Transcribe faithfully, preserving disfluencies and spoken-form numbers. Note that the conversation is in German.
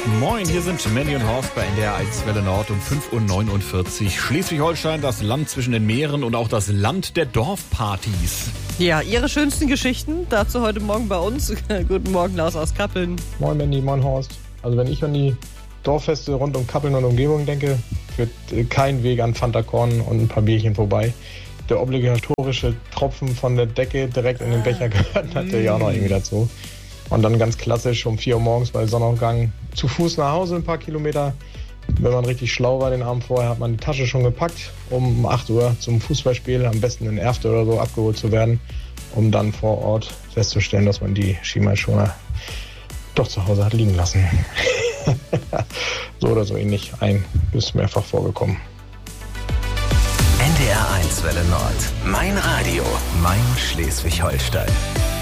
Moin, hier sind Mandy und Horst bei N D R eins Welle Nord um fünf Uhr neunundvierzig. Schleswig-Holstein, das Land zwischen den Meeren und auch das Land der Dorfpartys. Ja, Ihre schönsten Geschichten dazu heute Morgen bei uns. Guten Morgen, Lars aus Kappeln. Moin Mandy, moin Horst. Also wenn ich an die Dorffeste rund um Kappeln und Umgebung denke, führt kein Weg an Fanta Korn und ein paar Bierchen vorbei. Der obligatorische Tropfen von der Decke direkt in den Becher gehört natürlich auch noch irgendwie dazu. Und dann ganz klassisch um vier Uhr morgens bei Sonnenaufgang zu Fuß nach Hause ein paar Kilometer. Wenn man richtig schlau war den Abend vorher, hat man die Tasche schon gepackt, um acht Uhr zum Fußballspiel, am besten in Erfte oder so, abgeholt zu werden, um dann vor Ort festzustellen, dass man die Schienbeinschoner doch zu Hause hat liegen lassen. So oder so ähnlich, ein bis mehrfach vorgekommen. N D R eins Welle Nord. Mein Radio, mein Schleswig-Holstein.